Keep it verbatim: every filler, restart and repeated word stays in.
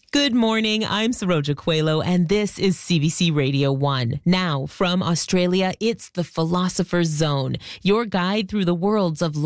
Good morning. I'm Saroja Coelho, and this is C B C Radio one. Now, from Australia, it's the Philosopher's Zone, your guide through the worlds of